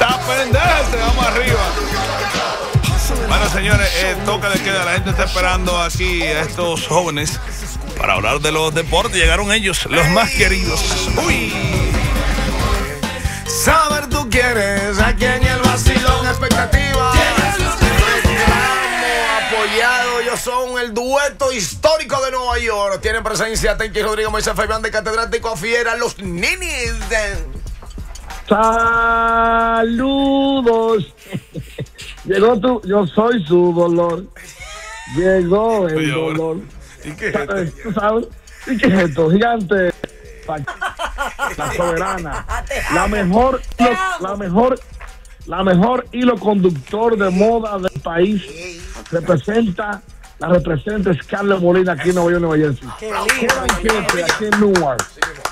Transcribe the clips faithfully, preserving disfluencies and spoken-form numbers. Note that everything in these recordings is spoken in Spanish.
Zapendete, vamos arriba. Bueno, señores, eh, toca de queda. La gente está esperando aquí a estos jóvenes para hablar de los deportes. Llegaron ellos, los más queridos. Uy. Saber tú quieres, aquí en el vacilón, expectativa. Apoyado, ellos son el dueto histórico de Nueva York. Tienen presencia Tenchi Rodríguez, Moisés Fabián de Catedrático Fiera, los ninis de... Saludos. Llegó tu, yo soy su dolor. Llegó el dolor. ¿Y qué es esto? ¿Tú sabes? ¿Y qué es esto? Gigante. La soberana. La mejor, la mejor, la mejor hilo conductor de moda del país. Representa, la representa Scarlett Molina aquí en Nueva York, Nueva Jersey. Qué aquí en Newark.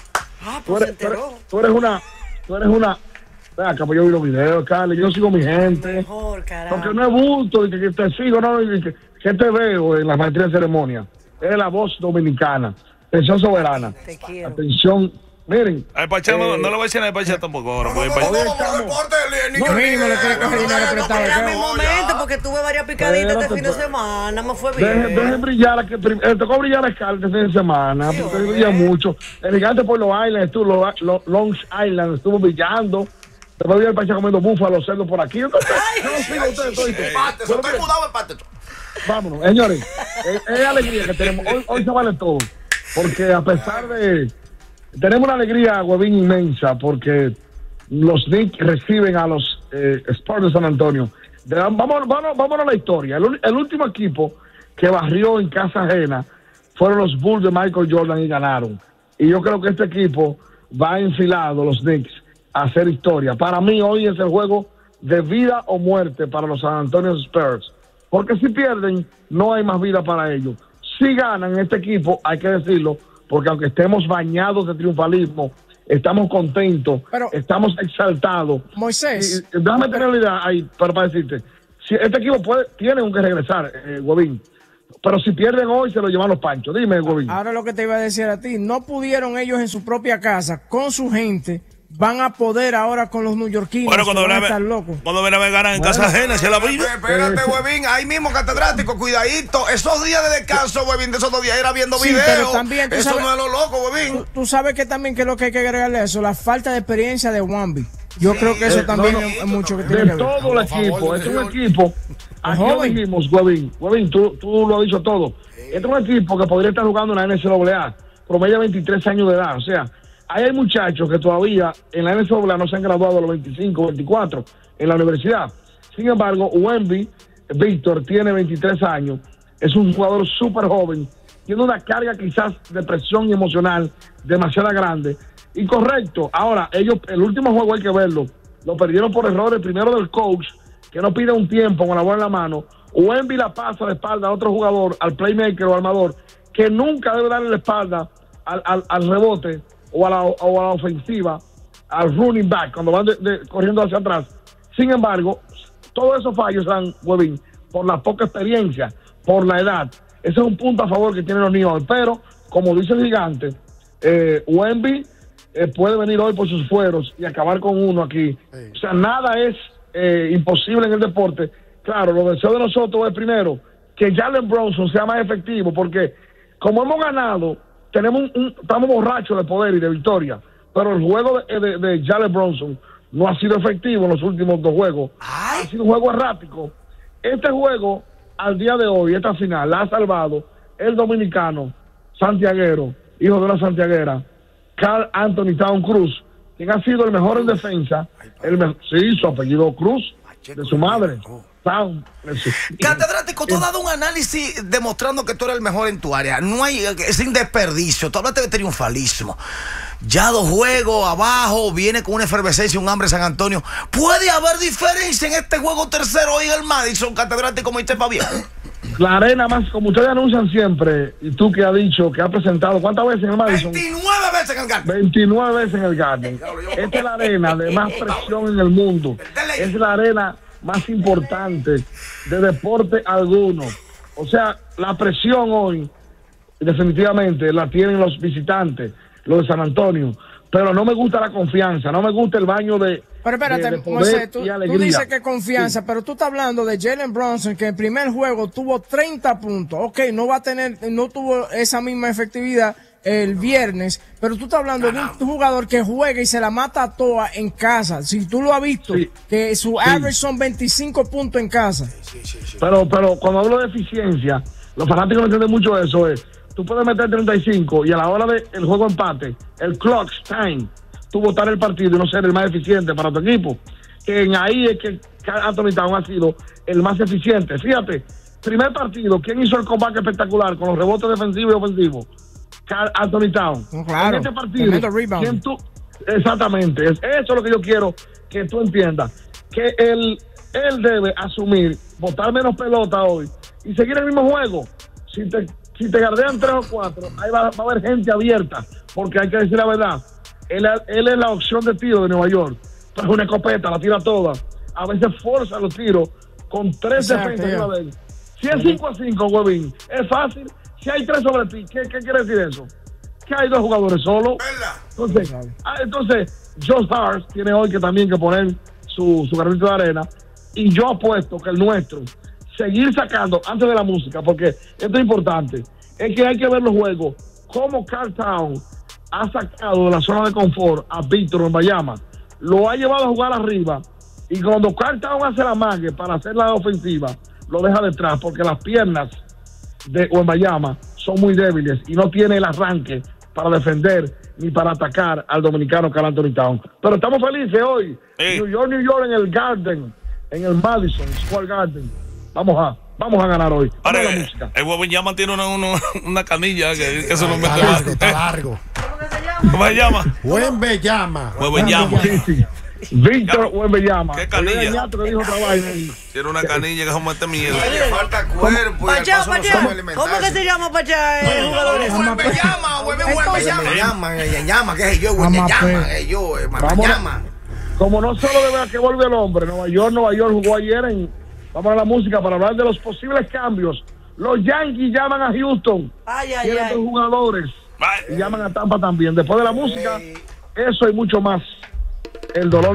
Tú eres, tú, eres, tú eres una, tú eres una. Acá pues yo vi los videos, Carly, yo sigo mi gente. Mejor, carajo. Porque no es bulto, que, que te sigo, no, que, que te veo en la maestría de ceremonia. Eres la voz dominicana. Atención soberana. Te quiero. Atención, miren. Al Pachá, eh, no, no lo voy a decir al Pachá tampoco ahora. Porque el Pachá- Hoy estamos- No, mínimo le quiere coger dinero prestado. Era mi momento porque tuve varias picaditas este Espérate, fin de pues. semana, me fue Dejen, bien. dejen brillar, a que prim- eh, tocó brillar a Scarlett este fin de semana, porque brilla mucho. El gigante por los Islands, estuvo, los, los Long Island estuvo brillando. Después vi el Pachá comiendo búfalo, cerdo por aquí. Entonces, yo no sigo a ustedes toditos. Empate, Pero estoy mire, mudado, empate. vámonos, señores, es, es alegría que tenemos. Hoy, hoy se vale todo, porque a pesar de... Tenemos una alegría, huevín, inmensa, porque los Knicks reciben a los eh, Spurs de San Antonio. De- vamos, vamos, vamos a la historia. El, el último equipo que barrió en casa ajena fueron los Bulls de Michael Jordan y ganaron. Y yo creo que este equipo va enfilado, los Knicks, a hacer historia. Para mí hoy es el juego de vida o muerte para los San Antonio Spurs. Porque si pierden, no hay más vida para ellos. Si ganan este equipo, hay que decirlo, porque aunque estemos bañados de triunfalismo, estamos contentos, Pero- estamos exaltados. Moisés. Y, déjame tener la idea ahí para, para decirte. Si este equipo puede, tiene que regresar, eh, Huevín. Pero si pierden hoy, se lo llevan los panchos. Dime, Huevín. Ahora lo que te iba a decir a ti, no pudieron ellos en su propia casa, con su gente, van a poder ahora con los neoyorquinos. Bueno, cuando que van a ven estar locos. cuando ven a ver ganan en casa ajena, se la vive. Espérate, huevín, ahí mismo, catedrático, cuidadito. Esos días de descanso, huevín, de esos dos días era viendo Sí, videos. pero también tú Eso sabes- no es lo loco, Tú, huevín. tú sabes que también que es lo que hay que agregarle a eso, la falta de experiencia de Wambi. Yo creo que eso Eh, también no, no, es, es mucho que tiene De que ver. todo el equipo, es un equipo. Aquí lo joven. dijimos, Huevín. Huevín, tú, tú lo has dicho todo. Este es un equipo que podría estar jugando en la N C A A, promedio veintitrés años de edad. O sea, ahí hay muchachos que todavía en la N C A A no se han graduado a los veinticinco, veinticuatro en la universidad. Sin embargo, Wemby, Víctor, tiene veintitrés años, es un jugador súper joven, tiene una carga quizás de presión y emocional demasiado grande. Y correcto, ahora, ellos, el último juego hay que verlo, lo perdieron por errores, primero del coach, que no pide un tiempo con la bola en la mano. Wemby la pasa de espalda a otro jugador, al playmaker o armador, que nunca debe darle la espalda al, al, al rebote o a, la, o a la ofensiva, al running back, cuando van de, de, corriendo hacia atrás. Sin embargo, todos esos fallos dan, Webin, por la poca experiencia, por la edad. Ese es un punto a favor que tienen los niños. Pero, como dice el gigante, eh, Wemby eh, puede venir hoy por sus fueros y acabar con uno aquí. O sea, nada es eh, imposible en el deporte. Claro, lo deseo de nosotros es primero que Jalen Brunson sea más efectivo, porque como hemos ganado, tenemos un, un, estamos borrachos de poder y de victoria, pero el juego de, de, de Jalen Brunson no ha sido efectivo en los últimos dos juegos. Ay. Ha sido un juego errático. Este juego, al día de hoy, esta final, la ha salvado el dominicano santiaguero, hijo de una santiaguera, Carl Anthony Town Cruz, quien ha sido el mejor en defensa, el me sí, su apellido Cruz, de su madre. Town, de su- Catedrático, tú has dado un análisis demostrando que tú eres el mejor en tu área. No hay, es sin desperdicio. Tú hablaste de triunfalismo. Ya dos juegos abajo, viene con una efervescencia, un hambre San Antonio. ¿Puede haber diferencia en este juego tercero hoy en el Madison, catedrático, como dice Fabián? La arena más, como ustedes anuncian siempre, y tú que has dicho, que has presentado, ¿cuántas veces en el Madison? veintinueve veces en el Garden. veintinueve veces en el Garden. Esta es la arena de más presión en el mundo. Es la arena más importante de deporte alguno. O sea, la presión hoy definitivamente la tienen los visitantes, los de San Antonio, pero no me gusta la confianza, no me gusta el baño de. Pero espérate, de, de poder Moisés, tú, y tú alegría. dices que confianza, Sí. pero tú estás hablando de Jalen Brunson, que en el primer juego tuvo treinta puntos. Ok, no va a tener, no tuvo esa misma efectividad el viernes, pero tú estás hablando de un jugador que juega y se la mata a toa en casa. Si tú lo has visto, Sí. que su Sí. average son veinticinco puntos en casa. Pero, pero cuando hablo de eficiencia, los fanáticos no entienden mucho eso. Es, tú puedes meter treinta y cinco y a la hora del juego empate, el clock time, tú botar el partido y no ser el más eficiente para tu equipo. Que en ahí es que Anthony Town ha sido el más eficiente. Fíjate, primer partido, ¿quién hizo el combate espectacular con los rebotes defensivos y ofensivos? Carl Anthony Town. No, claro. En este partido, Tremendo rebound. ¿quién tú? Exactamente, es, eso es lo que yo quiero que tú entiendas. Que él, él debe asumir, botar menos pelota hoy y seguir el mismo juego. Si te, si te gardean tres o cuatro, ahí va, va a haber gente abierta, porque hay que decir la verdad. Él, él es la opción de tiro de Nueva York. Es una escopeta, la tira toda. A veces forza los tiros con tres Exacto, defensas yeah. arriba de él. Si es cinco a cinco, huevín, es fácil. Si hay tres sobre ti, ¿qué, qué quiere decir eso? Que hay dos jugadores solos. Entonces, ah, entonces Josh Hart tiene hoy que también que poner su, su granito de arena. Y yo apuesto que el nuestro, seguir sacando antes de la música, porque esto es importante, es que hay que ver los juegos, como Carl Town ha sacado de la zona de confort a Víctor en Bayama, lo ha llevado a jugar arriba, y cuando Carl Town hace la mague para hacer la ofensiva, lo deja detrás, porque las piernas de Wembanyama son muy débiles y no tiene el arranque para defender ni para atacar al dominicano Karl Anthony Town. Pero estamos felices hoy. Sí. New York, New York en el Garden, en el Madison Square Garden. Vamos a, vamos a ganar hoy. Vamos Ahora, a la eh, música. el Wembanyama tiene una, una, una canilla que, que eso no me Está largo, está largo. Wembanyama. Wembanyama. Wembanyama. Sí, sí. Víctor Wembanyama. Qué canilla. Oye, Ñato que dijo otra vaina ahí. Tiene una canilla que es como este miedo. Le falta cuerpo y al Pachá, paso no Pachá. sabe ¿Cómo alimentarse. que se llama Pachá el jugador ese? Me llama, güey, me llama. llama, me llama, que es yo, güey, me Vamos a llama, ver. es yo, eh, me Vamos. llama. Como no solo de ver que vuelve el hombre, Nueva York, Nueva York jugó ayer en. Vamos a la música para hablar de los posibles cambios. Los Yankees llaman a Houston. Ay, ay, Tienen ay. dos jugadores. Bye. Y llaman a Tampa también. Después de la música, eso y mucho más. El dolor.